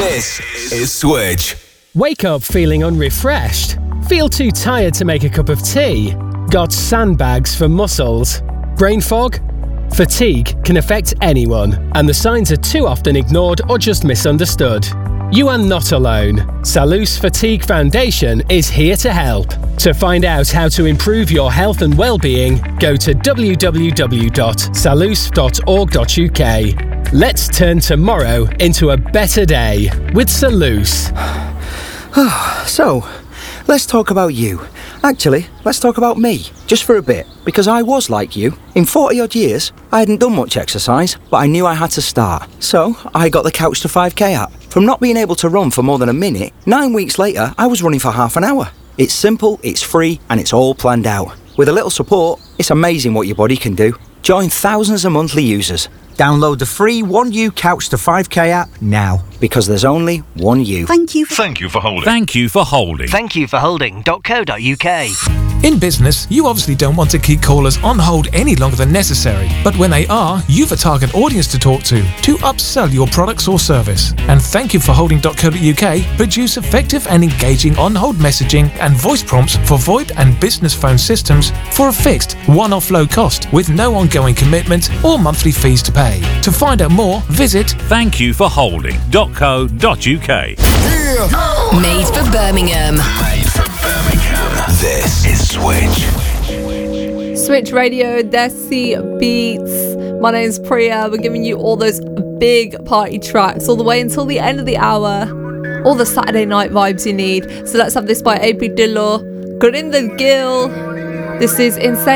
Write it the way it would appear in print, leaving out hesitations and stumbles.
This is Switch. Wake up feeling unrefreshed? Feel too tired to make a cup of tea? Got sandbags for muscles? Brain fog? Fatigue can affect anyone, and the signs are too often ignored or just misunderstood. You are not alone. Salus Fatigue Foundation is here to help. To find out how to improve your health and well-being, go to www.salus.org.uk. Let's turn tomorrow into a better day with Salus. So, let's talk about you. Actually, let's talk about me, just for a bit, because I was like you. In 40 odd years, I hadn't done much exercise, but I knew I had to start. So, I got the Couch to 5K app. From not being able to run for more than a minute, 9 weeks later, I was running for half an hour. It's simple, it's free, and it's all planned out. With a little support, it's amazing what your body can do. Join thousands of monthly users. Download the free 1U Couch to 5K app now, because there's only one you. Thank you for holding. Thank you for holding. Thank you for holding.co.uk. In business, you obviously don't want to keep callers on hold any longer than necessary. But when they are, you've a target audience to talk to upsell your products or service. And Thank you for holding.co.uk produce effective and engaging on-hold messaging and voice prompts for VoIP and business phone systems for a fixed, one-off low cost with no ongoing commitment or monthly fees to pay. To find out more, visit thankyouforholding.co.uk. Made for Birmingham. This is Switch. Switch Radio, Desi Beats. My name's Priya. We're giving you all those big party tracks all the way until the end of the hour. All the Saturday night vibes you need. So let's have this by AP Dillo, Gurinder Gill. This is Insane.